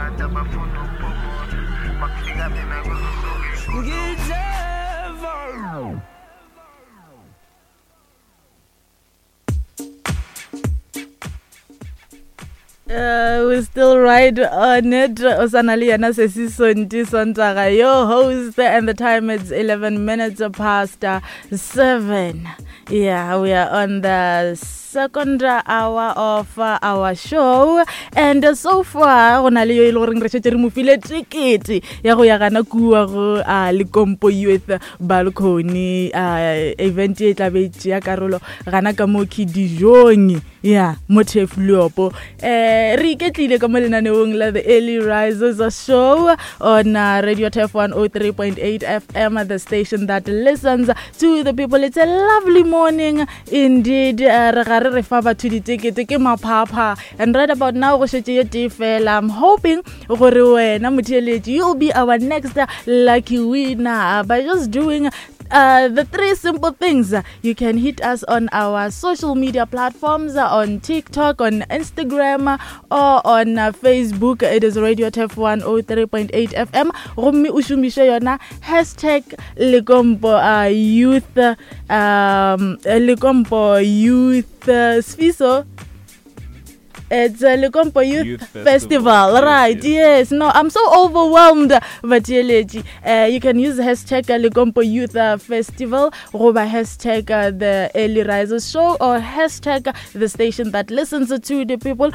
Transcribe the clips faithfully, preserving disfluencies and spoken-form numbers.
Uh, we still ride on it. Osanaliana Sesisondi Sontaga, your host, and the time is eleven minutes past uh, seven. Yeah, we are on the second hour of uh, our show, and uh, so far, Ronalio Iloring Researcher Mufile Ticket, Yagoyagana Kuago, Likompo Youth Balcony, event Lavechia Carolo, Ranakamoki Dijon, yeah, Motif Luopo, Riketli Kamalina Neungla, the Early Risers show on uh, Radio T F one oh three point eight F M, the station that listens to the people. It's a lovely morning indeed. Uh, Refava to the ticket, take my papa, and right about now, I'm hoping you'll be our next lucky winner by just doing Uh, the three simple things. You can hit us on our social media platforms, uh, on TikTok, on Instagram, or on uh, Facebook. It is Radio T F one oh three point eight F M. Rumi ushumisha yona hashtag Likompo uh, Youth um, Likompo Youth uh, Sfiso. It's a Likompo Youth, Youth Festival, Festival. Right? Yes, yes. No, I'm so overwhelmed. But uh, you can use hashtag Likompo Youth uh, Festival, or by hashtag uh, the Early Risers Show, or hashtag the station that listens to the people.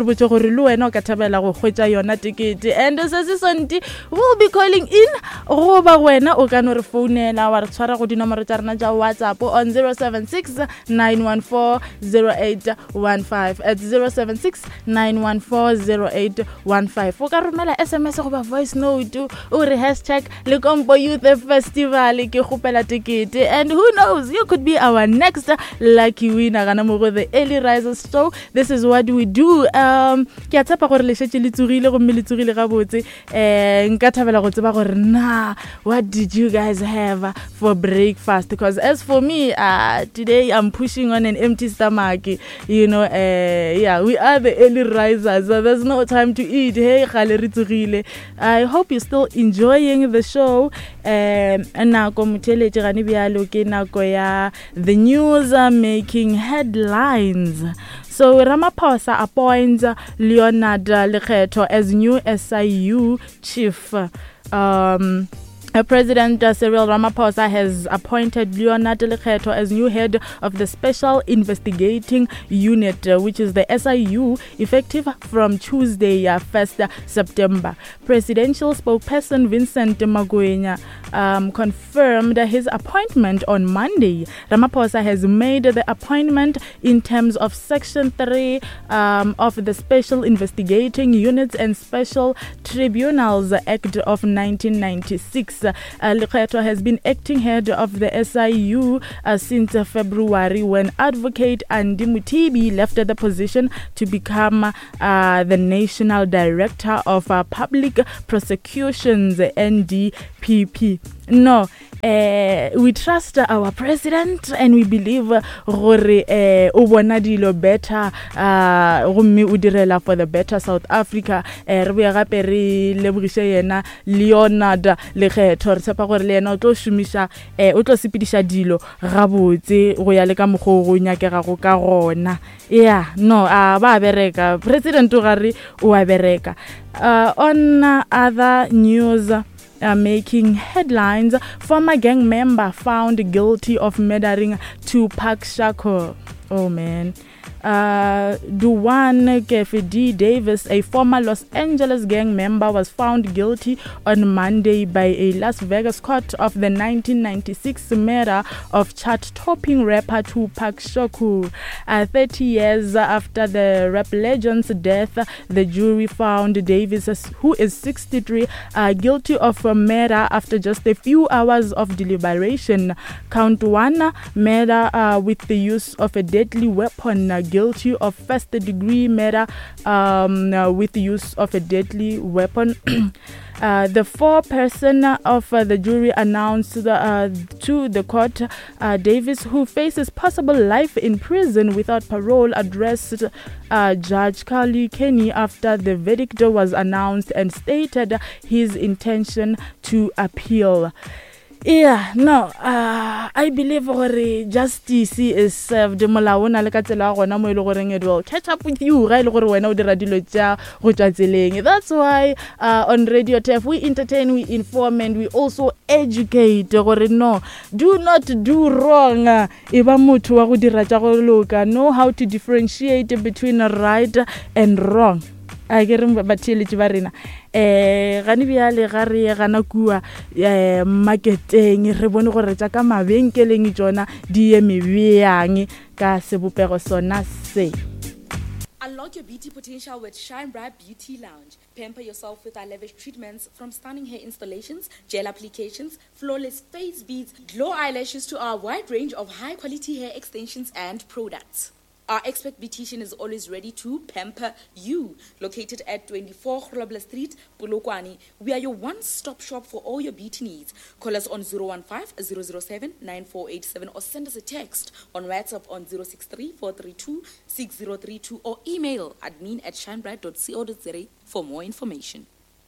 And we'll be calling in. WhatsApp on zero seven six nine one four zero eight one five at zero seven six nine one four zero eight one five. For Karumela S M S or voice note to or hashtag Likompo Youth Festival ke khupela ticket, and who knows, you could be our next lucky winner. The Early Risers Show. This is what we do. Um ke a tsapa gore le shetse le tsurile go mme le tsurile ga botse. Eh nka thabela go tseba gore na what did you guys have for breakfast? Because as for me, uh today I'm pushing on an empty stomach. You know, uh yeah, we are the early risers, so there's no time to eat. Hey, I hope you're still enjoying the show. Um, the news are making headlines. So Ramaphosa appoints Leonard Lekgetho as new S I U chief. Um, Uh, President uh, Cyril Ramaphosa has appointed Leonard Lekgetho as new head of the Special Investigating Unit, uh, which is the S I U, effective from Tuesday, uh, first September. Presidential spokesperson Vincent Magwenya um, confirmed his appointment on Monday. Ramaphosa has made the appointment in terms of Section three um, of the Special Investigating Units and Special Tribunals Act of nineteen ninety-six. Uh, Lekgetho has been acting head of the S I U uh, since uh, February, when advocate Andi Mutibi left the position to become uh, the National Director of uh, Public Prosecutions, N D P P. No, uh, we trust our president and we believe gore o bona dilo better gomme o direla for the better South Africa. Re be gape re lebogishe yena Leonard Lekgetho, re tshepa gore le yena o tlo shumisha o tlo sepedisha dilo gabotse go ya le ka moggo go nyakega go ka gona. Yeah, no, a ba bereka president o gare o a bereka. Uh, on uh, other news, Uh, making headlines, former gang member found guilty of murdering Tupac Shakur. Oh man. Uh, Duane Kefedi Davis, a former Los Angeles gang member, was found guilty on Monday by a Las Vegas court of the nineteen ninety-six murder of chart-topping rapper Tupac Shakur. Uh, thirty years after the rap legend's death, the jury found Davis, who is sixty-three, uh, guilty of murder after just a few hours of deliberation. Count one, murder uh, with the use of a deadly weapon. Uh, guilty of first degree murder um, uh, with use of a deadly weapon. Uh, the four-person of uh, the jury announced the, uh, to the court uh, Davis, who faces possible life in prison without parole, addressed uh, Judge Carly Kenny after the verdict was announced and stated his intention to appeal. Yeah, no, uh, I believe gore justice is served. Molao na le ka tsela gona mo ile goreng it will catch up with you ga ile gore wena o dira dilo tša go tšwa tseleng. That's why uh, on Radio T F we entertain, we inform, and we also educate gore no, do not do wrong. E ba motho wa go dira tša go loka. Know how to differentiate between right and wrong. I get him batheletši ba rena eh gane bjale ga re gana kua eh marketing re bone gore tša ka mabenkeleng tsona di eme bjang ka sebopego sona se. Unlock your beauty potential with Shine Bright Beauty Lounge. Pamper yourself with our lavish treatments, from stunning hair installations, gel applications, flawless face beads, glow eyelashes to our wide range of high-quality hair extensions and products. Our expert beautician is always ready to pamper you. Located at twenty-four Grobler Street, Polokwane, we are your one-stop shop for all your beauty needs. Call us on zero one five, zero zero seven, nine four eight seven or send us a text on WhatsApp on zero six three, four three two, six zero three two or email admin at shinebright dot co dot za for more information.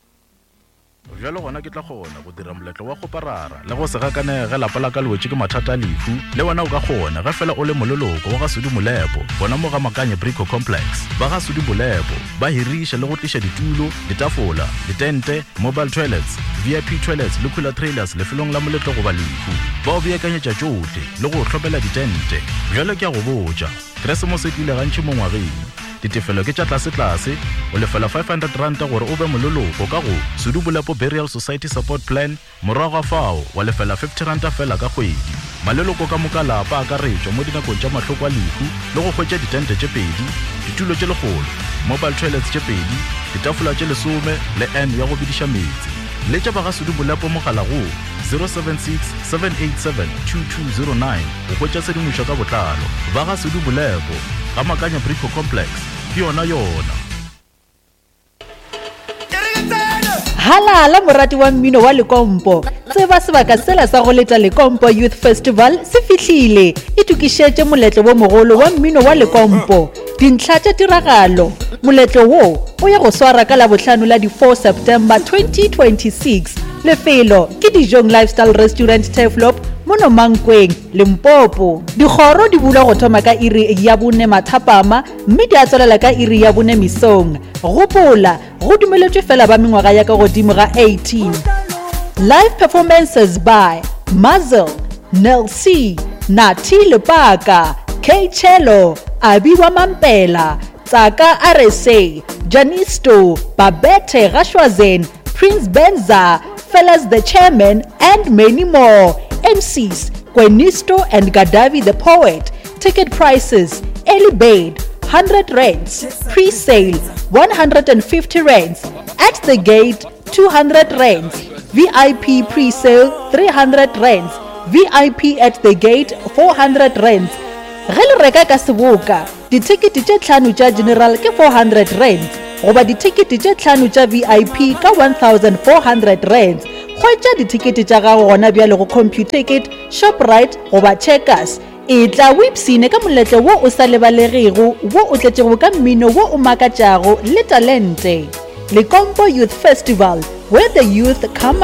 Jalo gona ke tla gona go dira moletlo wa go parara le go se gakane ga lapa la ka lwetse ke mathata lefu le wena o ka gona ga fela o le mololoko wa ga Sudi Molepo bona mo ga Makanye Brico Complex ba ga Sudi Molepo ba hirisha le go tlisha ditulo ditafola ditente mobile toilets V I P toilets le cooler trailers le felong la moletlo go ba lefu ba o beakanyetša tšohle le go hlopela ditente jalo ke a go botša Christmas e tlile gantši mo ngwageng ditefelo ke tša tlase tlase o lefela five hundred rand gore o be mololoko ka go Sudi Molepo Burial Society Support Plan morago fao wa lefela fifty rand fela ka kgwedi maleloko ka moka lapa ka retšwa mo dinakong tša mahloko a lefu le go hwetša ditente tše pedi ditulo tše legolo mobile toilets tše pedi ditafola tše lesome le n ya go bidiša metsi le tša ba ga Sudi Molepo mogala go zero seven six, seven eight seven, two two zero nine go hwetša sedimošo ka botlalo ba ga Sudi Molepo ga Makanye Brico Complex ke yona yona. Halala morati wa mmino wa Lekompo tseba sebaka sela sa go leta Lekompo Youth Festival se fihlile e tukišetše moletlo wo mogolo wa mmino wa Lekompo dintlha tša tiragalo moletlo wo o ya go swara ka la bohlano la di four September twenty twenty-six lefelo ke Dijong Lifestyle Restaurant Teflop mono Mankweng Limpopo dikgoro di bula go thoma ka iri ya bone mathapama mme di a tswelela ka iri ya bone misong gopola go dumeletšwe fela ba mengwaga ya ka godimo ga eighteen. Live performances by Mazel, Nel C, Nati Lepaka, K Chelo, Abiwa Mampela, Tsaka R S A, Janisto, Babette Rashwazen, Prince Benza, Fellas the Chairman, and many more. M Cs, Gwenisto and Gadavi the Poet. Ticket prices, early bird, one hundred rands, pre-sale, one hundred fifty rands, at the gate, two hundred rands, V I P pre-sale, three hundred rands, V I P at the gate, four hundred rands. Gele reka ka seboka, di-ticket tše tlhano tša general ke four hundred rands, goba di-ticket tše tlhano tša V I P ka one thousand four hundred rands. Khwetša di-ticket tša gago gona bjale go CompuTicket, Shoprite goba Checkers. E tla wipsine ka moletlo wo o sa lebalegego wo o tletšego ka mmino wo o makatšago le talente. Lekompo Youth Festival, where the youth come